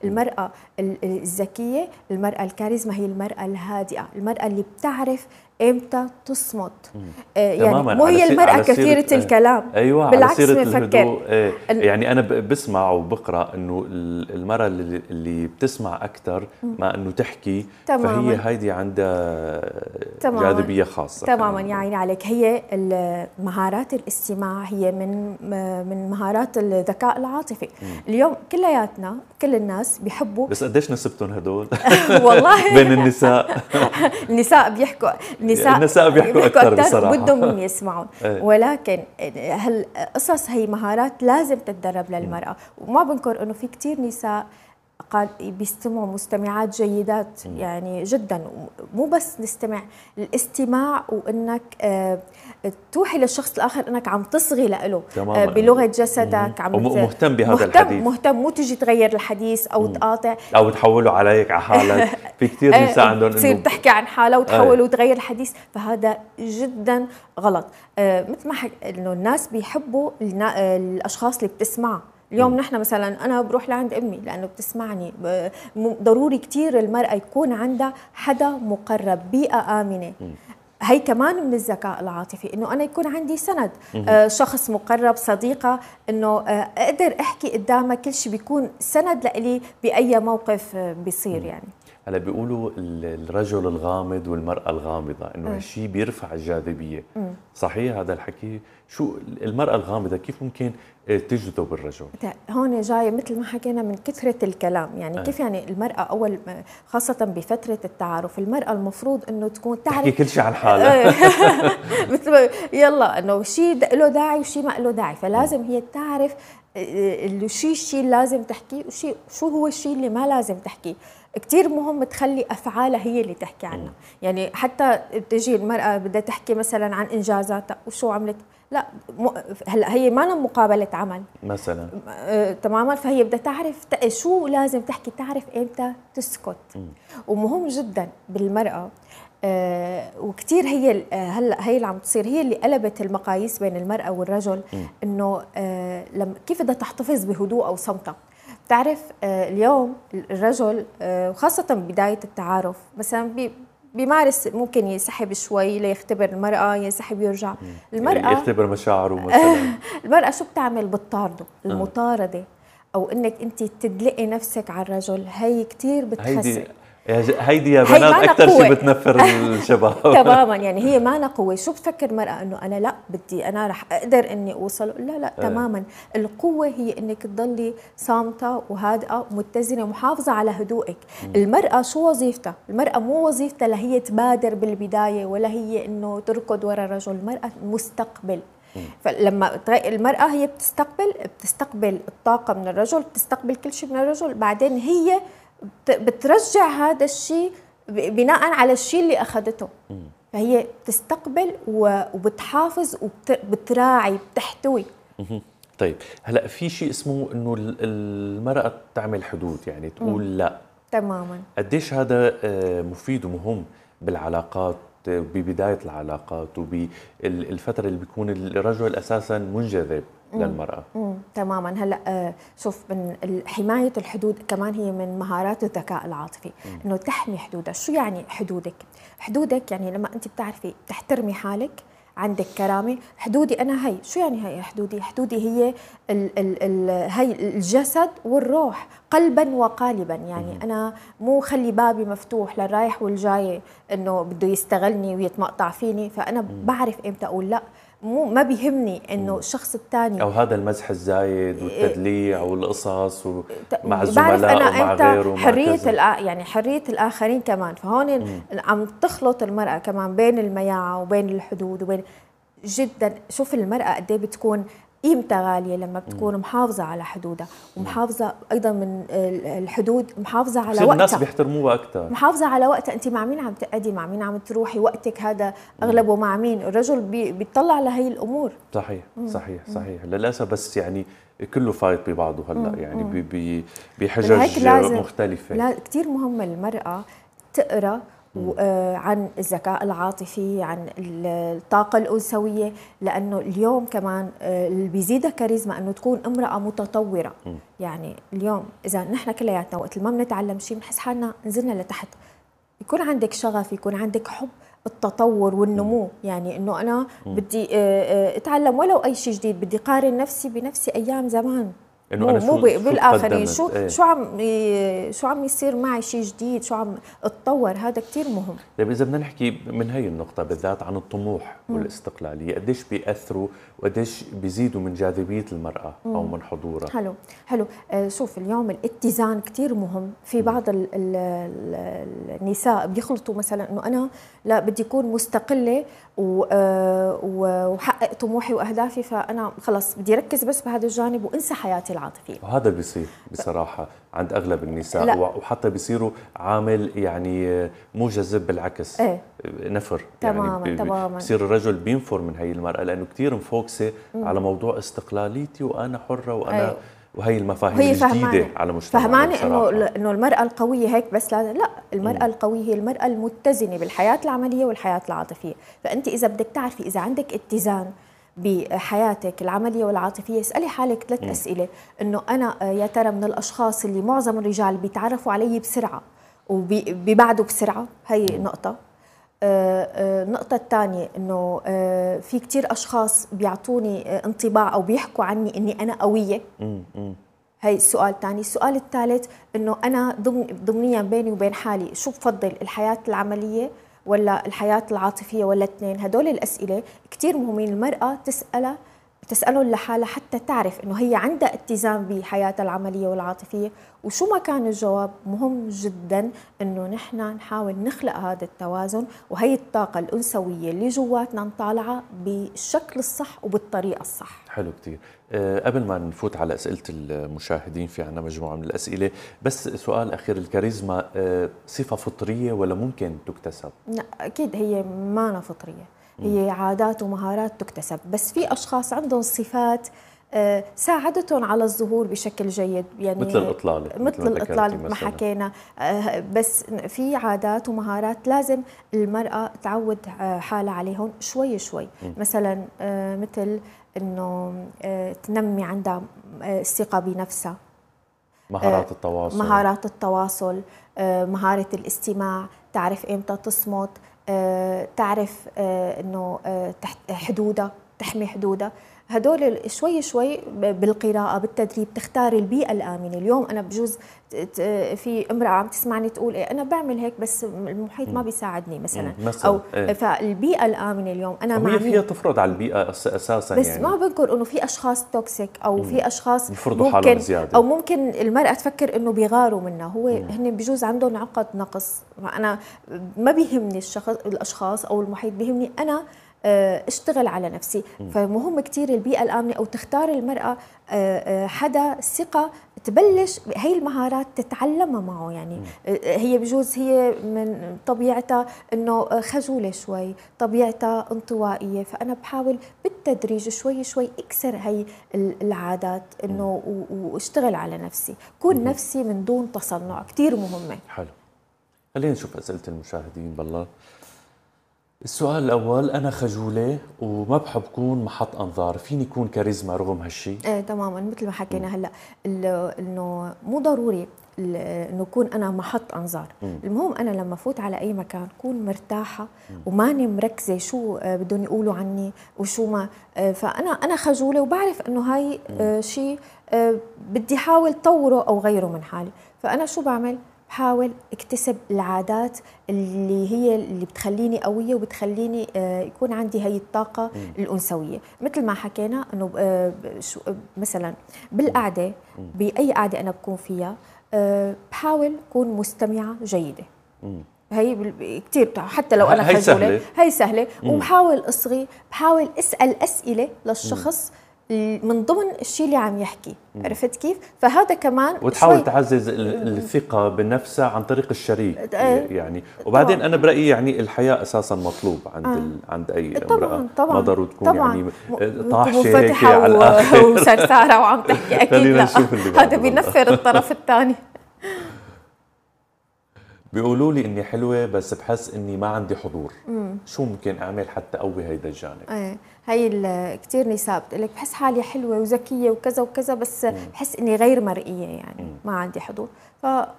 المرأة الذكية، المرأة الكاريزما هي المرأة الهادئة، المرأة اللي بتعرف امتى تصمت. يعني مو هي المرأة كثيرة الكلام. ايوه، بالعكس على سيرة بفكر يعني انا بسمع وبقرا انه المرأة اللي بتسمع اكثر ما انه تحكي، فهي هيدي عندها جاذبية خاصة تماما. يعني عليك، هي مهارات الاستماع هي من مهارات الذكاء العاطفي. اليوم كلياتنا كل الناس بيحبوا، بس قديش نسبتهم هدول؟ والله بين النساء النساء بيحكوا أكثر بصراحة، بدهم يسمعون. ولكن هالقصص هي مهارات لازم تتدرب للمرأة. وما بنكر إنه في كتير نساء بيستمعوا مستمعات جيدات يعني جدا. مو بس نستمع، الاستماع وانك توحي للشخص الاخر انك عم تصغي له بلغه جسدك، عم مهتم بهذا الحديث، مهتم، مو تجي تغير الحديث او تقاطع او تحوله عليك على حالك. في كثير نساء عندهم تصير تحكي عن حالها وتحول وتغير الحديث، فهذا جدا غلط. مثل ما انه الناس بيحبوا الاشخاص اللي بتسمع. اليوم نحن مثلا انا بروح لعند امي لانه بتسمعني. ضروري كثير المراه يكون عندها حدا مقرب، بيئه امنه. هي كمان من الذكاء العاطفي، انه انا يكون عندي سند، شخص مقرب، صديقه، انه اقدر احكي قدامها كل شيء، بيكون سند لإلي باي موقف بيصير. يعني هلا بيقولوا الرجل الغامض والمرأة الغامضة انه هالشيء بيرفع الجاذبية. صحيح هذا الحكي؟ شو المرأة الغامضة كيف ممكن تجذب الرجل؟ هون جاي مثل ما حكينا من كثرة الكلام. يعني كيف يعني المرأة أول خاصة بفترة التعارف، المرأة المفروض إنه تكون تعرف تحكي كل شيء عن حالها. مثل يلا إنه شيء له داعي وشيء ما له داعي، فلازم هي تعرف الشيء اللي لازم تحكيه وشيء شو هو الشيء اللي ما لازم تحكيه. كتير مهم تخلي أفعالها هي اللي تحكي عنها. يعني حتى تجي المرأة بدها تحكي مثلا عن إنجازاتها وشو عملت، لا هلا هي ما مقابلة عمل مثلا تماما، فهي بدها تعرف شو لازم تحكي، تعرف امتى تسكت. ومهم جدا بالمرأة وكتير هي هلا هي اللي عم تصير، هي اللي قلبت المقاييس بين المرأة والرجل. انه لما كيف بدها تحتفظ بهدوء او صمتها. بتعرف اليوم الرجل وخاصة بداية التعارف مثلا بيمارس، ممكن ينسحب شوي ليختبر المرأة، ينسحب يرجع. المرأة يختبر مشاعره مثلا. المرأة شو بتعمل؟ بتطارده. المطاردة او انك انت تدلقي نفسك على الرجل، هي كتير بتخسر. هيدي يا بنات اكثر شيء بتنفر الشباب. تماما. يعني هي ما قوه. شو بتفكر المراه؟ انه انا لا بدي، انا رح اقدر اني اوصل. لا تماما. القوه هي انك تضلي صامته وهادئه ومتزنه ومحافظه على هدوءك. المراه شو وظيفتها؟ المراه مو وظيفتها لهي تبادر بالبدايه ولا هي انه تركض وراء الرجل. المراه مستقبل. فلما المراه هي بتستقبل الطاقه من الرجل، بتستقبل كل شيء من الرجل، بعدين هي بترجع هذا الشيء بناء على الشيء اللي أخذته. فهي بتستقبل وبتحافظ وبتراعي، بتحتوي. طيب هلا في شيء اسمه انه المرأة تعمل حدود، يعني تقول لا. تماما. قديش هذا مفيد ومهم بالعلاقات، ببداية العلاقات وبالفترة اللي بيكون الرجل أساساً منجذب للمرأة. تماما. هلا شوف، من حماية الحدود كمان هي من مهارات الذكاء العاطفي. انه تحمي حدودك. شو يعني حدودك؟ حدودك يعني لما انت بتعرفي تحترمي حالك، عندك كرامة. حدودي أنا هي، شو يعني هي حدودي؟ حدودي هي هي الجسد والروح، قلبا وقالبا. يعني أنا مو خلي بابي مفتوح للرايح والجاي إنه بده يستغلني ويتمقطع فيني. فأنا بعرف إمتى أقول لا. ما بيهمني انه الشخص الثاني او هذا المزح الزايد والتدليع والقصص مع الزملاء ومع غيره، يعني حريه الاخرين كمان. فهون عم تخلط المراه كمان بين المياعه وبين الحدود وبين جدا. شوف المراه قد ايه بتكون قيمتها غاليه لما بتكون محافظه على حدودها، ومحافظه ايضا من الحدود، محافظه على وقتها. الناس بيحترموها اكثر، محافظه على وقتها. انت مع مين عم تقعدي، مع مين عم تروحي، وقتك هذا اغلبه مع مين. الرجل بيطلع على هي الامور. صحيح. صحيح. للاسف بس يعني كله فايت ببعضه هلا. يعني بحجج مختلفه. لا كثير مهم المراه تقرا وعن الذكاء العاطفي، عن الطاقة الأنثوية، لأنه اليوم كمان اللي بيزيدها كاريزما أنه تكون امرأة متطورة. يعني اليوم إذا نحن كلياتنا وقت ما بنتعلم شيء بنحس حالنا نزلنا لتحت. يكون عندك شغف، يكون عندك حب التطور والنمو، يعني انه انا بدي اتعلم ولو اي شيء جديد، بدي قارن نفسي بنفسي ايام زمان، مو بالاخرين. شو عم يصير معي شيء جديد، شو عم اتطور. هذا كثير مهم. طيب اذا بدنا نحكي من هي النقطه بالذات عن الطموح والاستقلاليه، قديش بياثروا وقديش بيزيدوا من جاذبيه المراه او من حضورها؟ حلو. شوف اليوم الاتزان كثير مهم. في بعض النساء بيخلطوا مثلا انه انا لا بدي اكون مستقله وحقق طموحي واهدافي، فانا خلص بدي اركز بس بهذا الجانب وانسى حياتي العاطفيه. وهذا بيصير بصراحه عند اغلب النساء، وحتى بيصيروا عامل يعني مو جذب، بالعكس نفر. تماما يعني بصير الرجل بينفر من هي المراه لانه كثير مفوكسه على موضوع استقلاليتي وانا حره وانا وهي المفاهيم الجديده على مجتمعنا. فهماني انه المراه القويه هيك بس، لا، المراه القويه هي المراه المتزنه بالحياه العمليه والحياه العاطفيه. فانت اذا بدك تعرفي اذا عندك اتزان بحياتك العمليه والعاطفيه، اسالي حالك 3 اسئله. انه انا يا ترى من الاشخاص اللي معظم الرجال بيتعرفوا علي بسرعه وبيبعدوا بسرعه؟ هي نقطه. النقطة الثانية انه في كتير اشخاص بيعطوني انطباع او بيحكوا عني اني انا قوية. هي السؤال الثاني. السؤال الثالث انه انا ضمنيا بيني وبين حالي شو بفضل، الحياة العملية ولا الحياة العاطفية ولا الاثنين؟ هدول الاسئلة كتير مهمين المرأة تسألهم لحالها حتى تعرف انه هي عندها اتزان بحياتها العملية والعاطفية. وشو ما كان الجواب، مهم جدا انه نحن نحاول نخلق هذا التوازن وهي الطاقة الأنثوية اللي جواتنا نطالعها بالشكل الصح وبالطريقة الصح. حلو كتير. قبل ما نفوت على أسئلة المشاهدين، في عنا مجموعة من الأسئلة، بس سؤال أخير، الكاريزما صفة فطرية ولا ممكن تكتسب؟ لا أكيد هي ما فطرية، هي عادات ومهارات تكتسب. بس في أشخاص عندهم صفات ساعدتهم على الظهور بشكل جيد، يعني مثل الإطلال ما حكينا. بس في عادات ومهارات لازم المرأة تعود حالها عليهم شوي شوي. مثلا مثل انه تنمي عندها الثقة بنفسها، مهارات التواصل، مهارة الاستماع، تعرف امتى تصمت، تعرف انه حدودها، تحمي حدودها. هدول شوي شوي بالقراءة بالتدريب تختار البيئة الآمنة. اليوم أنا بجوز في امرأة عم تسمعني تقول أنا بعمل هيك بس المحيط ما بيساعدني مثلا. أو فالبيئة الآمنة اليوم أنا وهي فيها تفرض على البيئة أساسا، بس يعني ما بنكر إنه في أشخاص توكسيك أو في أشخاص يفرضوا حالهم زيادة، أو ممكن المرأة تفكر إنه بيغاروا منها. هن بجوز عندهم عقد نقص. أنا ما بيهمني الأشخاص أو المحيط، بيهمني أنا اشتغل على نفسي. فمهم كتير البيئة الآمنة، أو تختار المرأة حدا ثقة تبلش هي المهارات تتعلمها معه. يعني هي بجوز هي من طبيعتها انه خجولة شوي، طبيعتها انطوائية، فأنا بحاول بالتدريج شوي شوي اكسر هي العادات انه واشتغل على نفسي، كون نفسي من دون تصنع. كتير مهمة. حلو. خلينا نشوف أسئلة المشاهدين. بالله السؤال الأول، أنا خجولة وما بحب كون محط أنظار، فيني كون كاريزما رغم هالشي؟ ايه تماما، مثل ما حكينا هلا انه مو ضروري انه اكون انا محط انظار. المهم انا لما فوت على اي مكان كون مرتاحه وماني مركزه شو بدهم يقولوا عني وشو ما. فانا خجوله وبعرف انه هاي شيء بدي احاول طوره او غيره من حالي. فانا شو بعمل؟ بحاول اكتسب العادات اللي بتخليني قويه وبتخليني يكون عندي هي الطاقه الانثويه. مثل ما حكينا انه مثلا بالقعده، باي قعده انا بكون فيها بحاول اكون مستمعه جيده. هي كثير، حتى لو انا خجوله هي سهله. وبحاول اصغي، بحاول اسال اسئله للشخص من ضمن الشيء اللي عم يحكي. عرفت كيف؟ فهذا كمان وتحاول تعزز الثقة بالنفسها عن طريق الشريك يعني. وبعدين أنا برأيي يعني الحياة أساسا مطلوب عند أي امرأة. ما ضروري تكون يعني طاحشة هيك على الآخر وسرسارة وعم تحكي. أكيد لا، هذا بينفر الطرف الثاني. بيقولوا لي اني حلوه بس بحس اني ما عندي حضور. شو ممكن اعمل حتى اقوي هيدا الجانب؟ هي كثير نساء بتقول لك بحس حالي حلوه وذكيه وكذا وكذا، بس بحس اني غير مرئيه، يعني ما عندي حضور.